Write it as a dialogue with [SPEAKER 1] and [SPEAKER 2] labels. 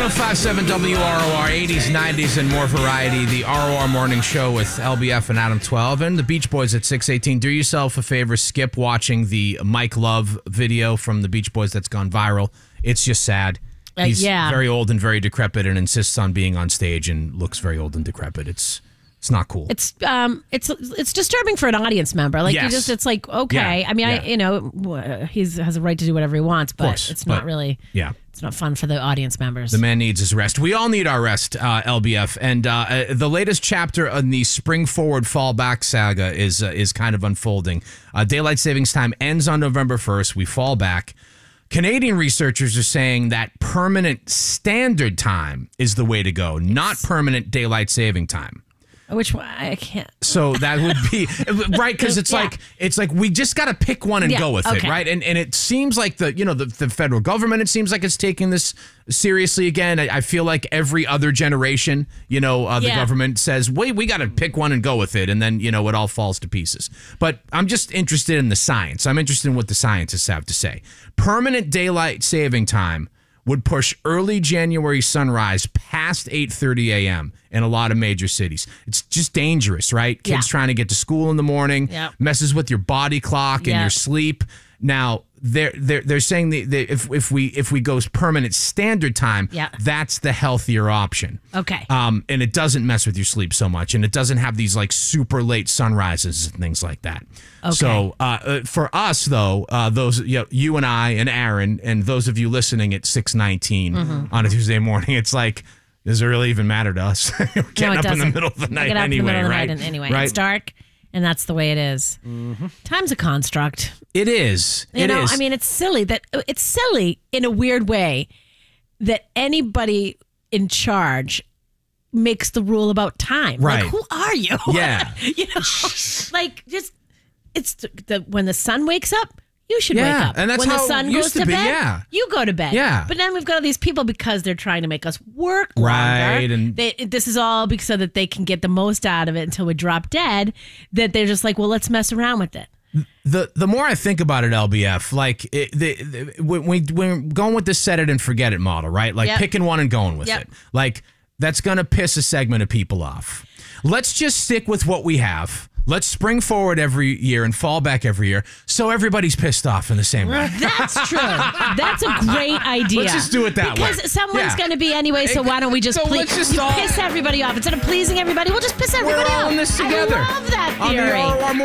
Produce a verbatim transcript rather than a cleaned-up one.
[SPEAKER 1] one oh five point seven W R O R, eighties, nineties, and more variety. The R O R Morning Show with L B F and Adam twelve and the Beach Boys at six eighteen. Do yourself a favor, skip watching the Mike Love video from the Beach Boys that's gone viral. It's just sad.
[SPEAKER 2] Uh,
[SPEAKER 1] He's
[SPEAKER 2] yeah.
[SPEAKER 1] very old and very decrepit and insists on being on stage and looks very old and decrepit. It's it's not cool.
[SPEAKER 2] It's um, it's it's disturbing for an audience member. Like
[SPEAKER 1] Yes.
[SPEAKER 2] you just, it's like okay.
[SPEAKER 1] Yeah,
[SPEAKER 2] I mean,
[SPEAKER 1] yeah.
[SPEAKER 2] I you know, he has a right to do whatever he wants, but
[SPEAKER 1] course,
[SPEAKER 2] it's not
[SPEAKER 1] but-
[SPEAKER 2] really.
[SPEAKER 1] yeah.
[SPEAKER 2] It's not fun for the audience members.
[SPEAKER 1] The man needs his rest. We all need our rest, uh, L B F. And uh, uh, the latest chapter in the spring forward fall back saga is uh, is kind of unfolding. Uh, daylight savings time ends on November first. We fall back. Canadian researchers are saying that permanent standard time is the way to go, not permanent daylight saving time.
[SPEAKER 2] Which one? I can't.
[SPEAKER 1] So that would be right, because it's
[SPEAKER 2] Yeah.
[SPEAKER 1] like it's like we just got to pick one and
[SPEAKER 2] Yeah,
[SPEAKER 1] go with it,
[SPEAKER 2] okay.
[SPEAKER 1] right? And and it seems like the you know the, the federal government, it seems like it's taking this seriously again. I, I feel like every other generation, you know, uh, the
[SPEAKER 2] Yeah.
[SPEAKER 1] government says, "Wait, we got to pick one and go with it," and then you know it all falls to pieces. But I'm just interested in the science. I'm interested in what the scientists have to say. Permanent daylight saving time would push early January sunrise past eight thirty a.m. in a lot of major cities. It's just dangerous, right? Kids
[SPEAKER 2] Yeah.
[SPEAKER 1] trying to get to school in the morning,
[SPEAKER 2] Yep.
[SPEAKER 1] messes with your body clock and
[SPEAKER 2] Yep.
[SPEAKER 1] your sleep. Now, they're they're they're saying that that if if we if we go permanent standard time,
[SPEAKER 2] Yeah.
[SPEAKER 1] that's the healthier option.
[SPEAKER 2] Okay.
[SPEAKER 1] Um, and it doesn't mess with your sleep so much, and it doesn't have these like super late sunrises and things like that.
[SPEAKER 2] Okay.
[SPEAKER 1] So uh, uh, for us though, uh, those you, know, you and I and Aaron and those of you listening at six nineteen
[SPEAKER 2] Mm-hmm.
[SPEAKER 1] on a Tuesday morning, it's like, does it really even matter to us? We're getting
[SPEAKER 2] No, it
[SPEAKER 1] up in the
[SPEAKER 2] doesn't.
[SPEAKER 1] middle of the
[SPEAKER 2] I
[SPEAKER 1] night
[SPEAKER 2] get up
[SPEAKER 1] anyway,
[SPEAKER 2] in the middle of the
[SPEAKER 1] right?
[SPEAKER 2] night and anyway,
[SPEAKER 1] right?
[SPEAKER 2] it's dark, and that's the way it is. Time's a construct.
[SPEAKER 1] It is.
[SPEAKER 2] You
[SPEAKER 1] It
[SPEAKER 2] know,
[SPEAKER 1] is.
[SPEAKER 2] I mean, it's silly that it's silly in a weird way that anybody in charge makes the rule about time.
[SPEAKER 1] Right.
[SPEAKER 2] Like, who are you?
[SPEAKER 1] Yeah.
[SPEAKER 2] you know, like just it's the, the when the sun wakes up. You should
[SPEAKER 1] Yeah,
[SPEAKER 2] wake up.
[SPEAKER 1] and that's
[SPEAKER 2] when
[SPEAKER 1] how
[SPEAKER 2] the
[SPEAKER 1] it
[SPEAKER 2] sun
[SPEAKER 1] used
[SPEAKER 2] goes
[SPEAKER 1] to
[SPEAKER 2] to
[SPEAKER 1] be,
[SPEAKER 2] bed,
[SPEAKER 1] yeah.
[SPEAKER 2] you go to bed.
[SPEAKER 1] Yeah.
[SPEAKER 2] But then we've got all these people because they're trying to make us work longer.
[SPEAKER 1] Right, and-
[SPEAKER 2] they, this is all because so that they can get the most out of it until we drop dead. That they're just like, well, let's mess around with it.
[SPEAKER 1] The the more I think about it, L B F, like it, the, the, when we we're going with this set it and forget it model, right? Like
[SPEAKER 2] Yep.
[SPEAKER 1] picking one and going with
[SPEAKER 2] Yep.
[SPEAKER 1] it. Like that's gonna piss a segment of people off. Let's just stick with what we have. Let's spring forward every year and fall back every year, so everybody's pissed off in the same way.
[SPEAKER 2] That's true. That's a great idea.
[SPEAKER 1] Let's just do it that
[SPEAKER 2] because
[SPEAKER 1] way.
[SPEAKER 2] someone's
[SPEAKER 1] Yeah.
[SPEAKER 2] going to be anyway. So why don't we just,
[SPEAKER 1] So
[SPEAKER 2] ple-
[SPEAKER 1] let's just
[SPEAKER 2] you
[SPEAKER 1] all-
[SPEAKER 2] piss everybody off instead of pleasing everybody? We'll just piss everybody
[SPEAKER 1] We're all
[SPEAKER 2] off.
[SPEAKER 1] in this together.
[SPEAKER 2] I love that
[SPEAKER 1] On the
[SPEAKER 2] theory.
[SPEAKER 1] R O R